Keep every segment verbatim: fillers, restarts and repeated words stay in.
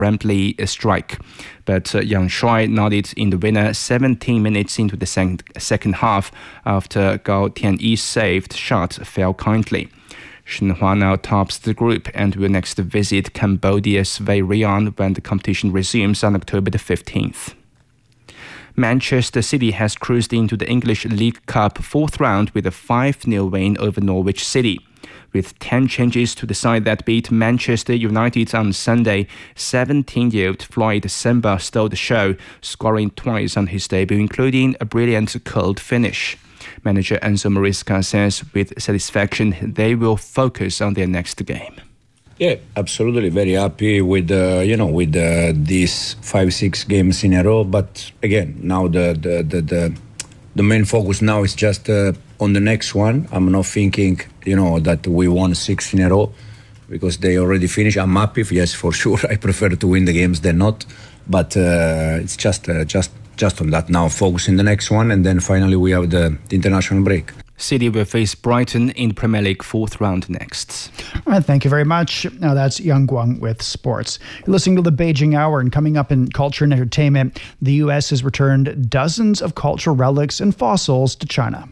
promptly strike. But uh, Yang Shuai nodded in the winner seventeen minutes into the second, second half after Gao Tianyi's saved shot fell kindly. Shenhua now tops the group and will next visit Cambodia's Vay Rian when the competition resumes on October the fifteenth. Manchester City has cruised into the English League Cup fourth round with a five nil win over Norwich City. With ten changes to the side that beat Manchester United on Sunday, seventeen-year-old Floyd Simba stole the show, scoring twice on his debut, including a brilliant cold finish. Manager Enzo Maresca says with satisfaction they will focus on their next game. Yeah, absolutely. Very happy with uh, you know with uh, these five six games in a row. But again, now the the the the, the main focus now is just uh, on the next one. I'm not thinking you know that we won six in a row because they already finished. I'm happy. Yes, for sure. I prefer to win the games than not. But uh, it's just uh, just just on that now. Focus in the next one, and then finally we have the, the international break. City will face Brighton in the Premier League fourth round next. All right, thank you very much. Now that's Yang Guang with sports. You're listening to the Beijing Hour, and coming up in culture and entertainment, the U S has returned dozens of cultural relics and fossils to China.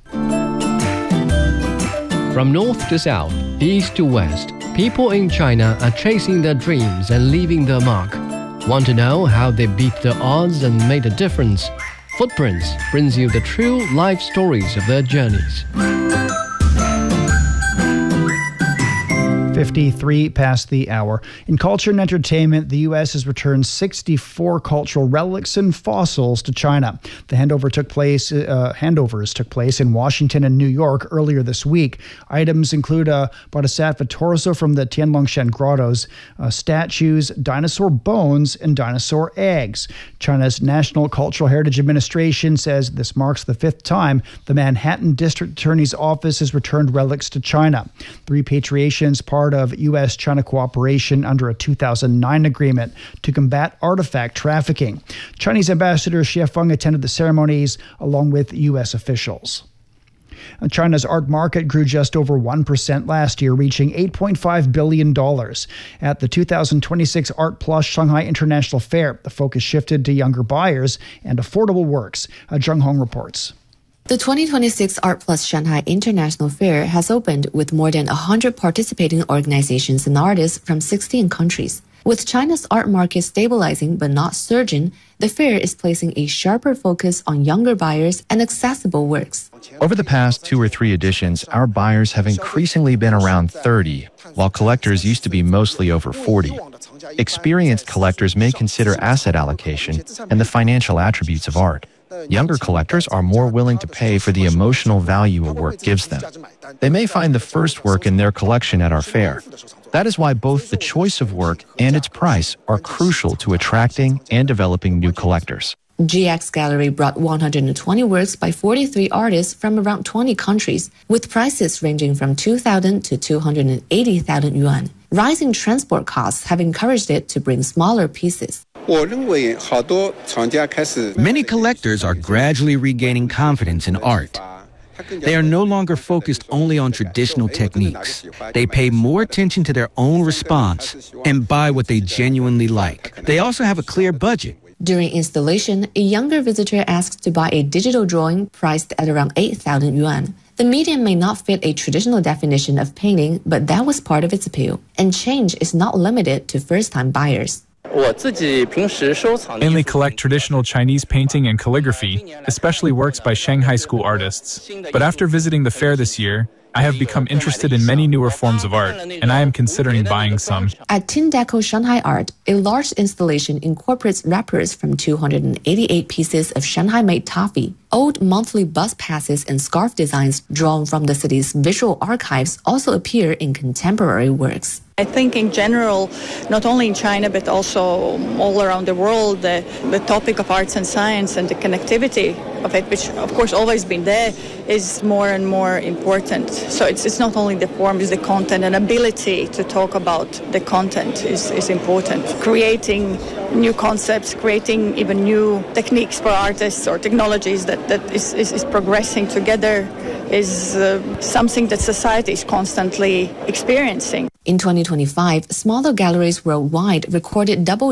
From north to south, east to west, people in China are chasing their dreams and leaving their mark. Want to know how they beat the odds and made a difference? Footprints brings you the true life stories of their journeys. fifty-three past the hour. In culture and entertainment, the U S has returned sixty-four cultural relics and fossils to China. The handover took place, uh, handovers took place in Washington and New York earlier this week. Items include a Bodhisattva torso from the Tianlongshan grottos, uh, statues, dinosaur bones, and dinosaur eggs. China's National Cultural Heritage Administration says this marks the fifth time the Manhattan District Attorney's Office has returned relics to China. The repatriation is part of U S China cooperation under a two thousand nine agreement to combat artifact trafficking. Chinese Ambassador Xie Feng attended the ceremonies along with U S officials. China's art market grew just over one percent last year, reaching eight point five billion dollars. At the two thousand twenty-six Art Plus Shanghai International Fair, the focus shifted to younger buyers and affordable works. Uh, Zheng Hong reports. The twenty twenty-six Art Plus Shanghai International Fair has opened with more than one hundred participating organizations and artists from sixteen countries. With China's art market stabilizing but not surging, the fair is placing a sharper focus on younger buyers and accessible works. Over the past two or three editions, our buyers have increasingly been around thirty, while collectors used to be mostly over forty. Experienced collectors may consider asset allocation and the financial attributes of art. Younger collectors are more willing to pay for the emotional value a work gives them. They may find the first work in their collection at our fair. That is why both the choice of work and its price are crucial to attracting and developing new collectors. G X Gallery brought one hundred twenty works by forty-three artists from around twenty countries, with prices ranging from two thousand to two hundred eighty thousand yuan. Rising transport costs have encouraged it to bring smaller pieces. Many collectors are gradually regaining confidence in art. They are no longer focused only on traditional techniques. They pay more attention to their own response and buy what they genuinely like. They also have a clear budget. During installation, a younger visitor asked to buy a digital drawing priced at around eight thousand yuan. The medium may not fit a traditional definition of painting, but that was part of its appeal. And change is not limited to first-time buyers. I mainly collect traditional Chinese painting and calligraphy, especially works by Shanghai school artists. But after visiting the fair this year, I have become interested in many newer forms of art, and I am considering buying some. At Tin Deco Shanghai Art, a large installation incorporates wrappers from two hundred eighty-eight pieces of Shanghai-made toffee. Old monthly bus passes and scarf designs drawn from the city's visual archives also appear in contemporary works. I think in general, not only in China, but also all around the world, the, the topic of arts and science and the connectivity of it, which of course always been there, is more and more important. So it's, it's not only the form, it's the content, and ability to talk about the content is, is important. Creating new concepts, creating even new techniques for artists or technologies that, that is, is, is progressing together is uh, something that society is constantly experiencing. In twenty twenty-five, smaller galleries worldwide recorded double